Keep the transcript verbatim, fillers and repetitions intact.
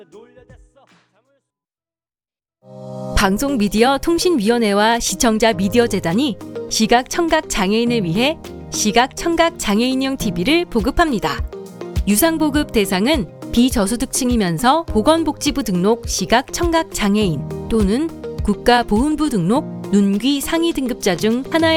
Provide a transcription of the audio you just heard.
방송미디어통신위원회와 시청자미디어재단이 시각청각장애인을 위해 시각청각장애인용 티비를 보급합니다. 유상보급 대상은 비저소득층이면서 보건복지부 등록 시각청각장애인 또는 국가보훈부 등록 눈, 귀 상위 등급자 중 하나의